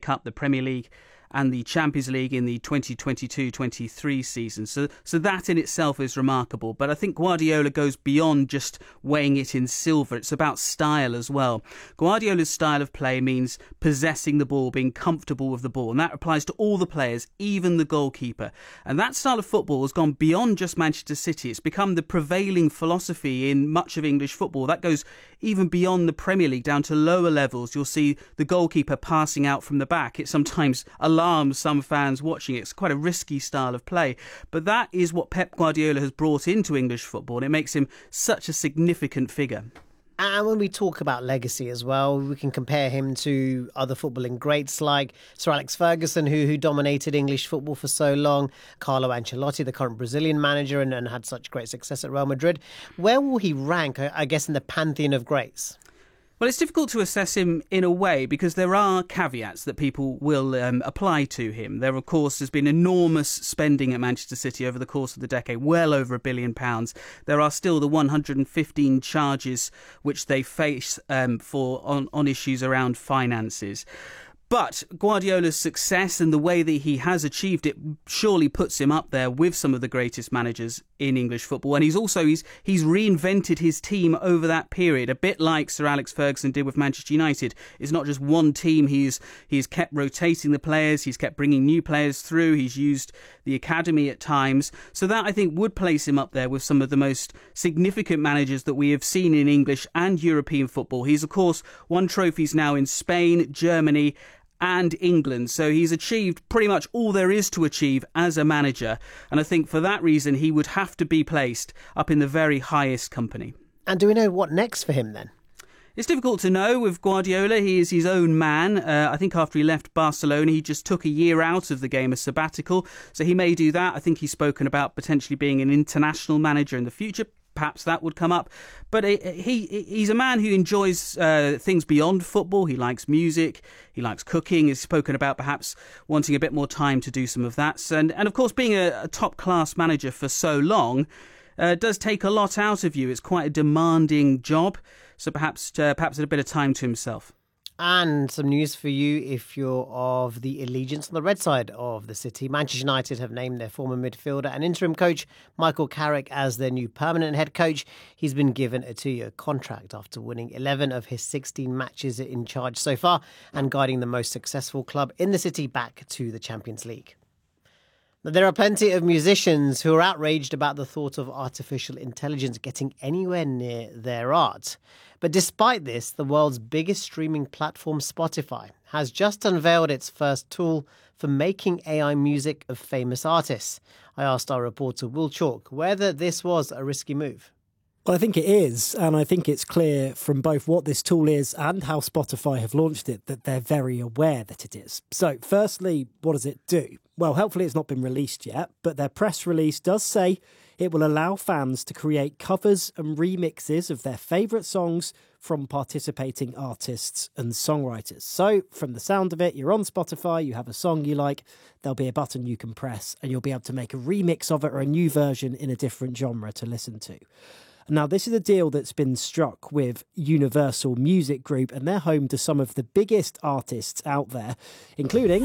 Cup, the Premier League, and the Champions League in the 2022-23 season. So that in itself is remarkable. But I think Guardiola goes beyond just weighing it in silver. It's about style as well. Guardiola's style of play means possessing the ball, being comfortable with the ball. And that applies to all the players, even the goalkeeper. And that style of football has gone beyond just Manchester City. It's become the prevailing philosophy in much of English football. That goes even beyond the Premier League, down to lower levels. You'll see the goalkeeper passing out from the back. It sometimes alarms some fans watching it. It's quite a risky style of play. But that is what Pep Guardiola has brought into English football, and it makes him such a significant figure. And when we talk about legacy as well, we can compare him to other footballing greats like Sir Alex Ferguson, who dominated English football for so long, Carlo Ancelotti, the current Brazilian manager, and had such great success at Real Madrid. Where will he rank, I guess, in the pantheon of greats? Well, it's difficult to assess him in a way because there are caveats that people will apply to him. There, of course, has been enormous spending at Manchester City over the course of the decade, well over £1 billion. There are still the 115 charges which they face on issues around finances. But Guardiola's success and the way that he has achieved it surely puts him up there with some of the greatest managers in English football. And he's reinvented his team over that period, a bit like Sir Alex Ferguson did with Manchester United. It's not just one team. He's kept rotating the players. He's kept bringing new players through. He's used the academy at times. So that, I think, would place him up there with some of the most significant managers that we have seen in English and European football. He's, of course, won trophies now in Spain, Germany, and England. So he's achieved pretty much all there is to achieve as a manager. And I think for that reason, he would have to be placed up in the very highest company. And do we know what next for him then? It's difficult to know with Guardiola. He is his own man. I think after he left Barcelona, he just took a year out of the game, a sabbatical. So he may do that. I think he's spoken about potentially being an international manager in the future. Perhaps that would come up. But he's a man who enjoys things beyond football. He likes music. He likes cooking. He's spoken about perhaps wanting a bit more time to do some of that. And of course, being a top-class manager for so long does take a lot out of you. It's quite a demanding job. So perhaps a bit of time to himself. And some news for you if you're of the allegiance on the red side of the city. Manchester United have named their former midfielder and interim coach Michael Carrick as their new permanent head coach. He's been given a 2-year contract after winning 11 of his 16 matches in charge so far and guiding the most successful club in the city back to the Champions League. There are plenty of musicians who are outraged about the thought of artificial intelligence getting anywhere near their art. But despite this, the world's biggest streaming platform, Spotify, has just unveiled its first tool for making AI music of famous artists. I asked our reporter Will Chalk whether this was a risky move. Well, I think it is, and I think it's clear from both what this tool is and how Spotify have launched it that they're very aware that it is. So, firstly, what does it do? Well, hopefully it's not been released yet, but their press release does say it will allow fans to create covers and remixes of their favourite songs from participating artists and songwriters. So, from the sound of it, you're on Spotify, you have a song you like, there'll be a button you can press, and you'll be able to make a remix of it or a new version in a different genre to listen to. Now, this is a deal that's been struck with Universal Music Group, and they're home to some of the biggest artists out there, including